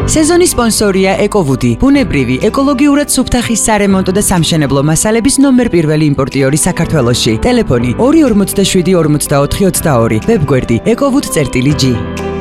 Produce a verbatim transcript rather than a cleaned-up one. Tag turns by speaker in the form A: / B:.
A: სეზონის სპონსორია ეკოვუდი, ბუნებრივი, ეკოლოგიურად სუფთა ხის სარემონტო და სამშენებლო მასალების ნომერ პირველი იმპორტიორი საქართველოში. ტელეფონი ორი ორმოცდაშვიდი ორმოცდაოთხი ოცდაორი, ვებგვერდი ეკოვუდი წერტილი ჯი.